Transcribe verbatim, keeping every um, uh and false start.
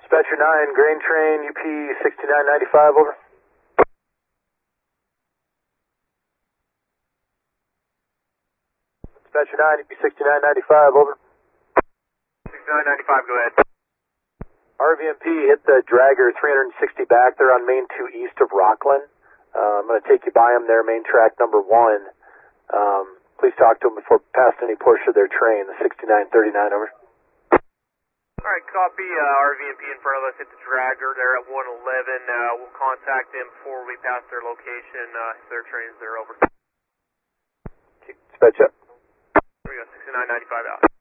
Dispatcher nine, grain train, U P sixty-nine ninety-five, over. Dispatcher nine, U P sixty-nine ninety-five, over. sixty-nine ninety-five, go ahead. R V M P hit the dragger three sixty back there on main two east of Rockland. Uh, I'm going to take you by them there, main track number one. Um, please talk to them before past any portion of their train, the sixty-nine thirty-nine, over. Alright, copy. Uh, R V M P in front of us hit the dragger there at one eleven. Uh, we'll contact them before we pass their location, uh, if their train's there, over. Dispatch up. Here we go, sixty-nine ninety-five out.